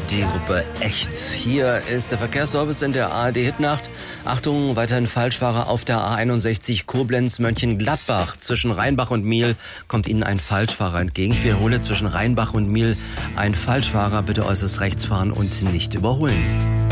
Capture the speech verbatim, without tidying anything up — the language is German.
die Gruppe Echt. Hier ist der Verkehrsservice in der A R D-Hitnacht. Achtung, weiterhin Falschfahrer auf der A einundsechzig Koblenz-Mönchengladbach. Zwischen Rheinbach und Miel kommt Ihnen ein Falschfahrer entgegen. Ich wiederhole, zwischen Rheinbach und Miel ein Falschfahrer. Bitte äußerst rechts fahren und nicht überholen.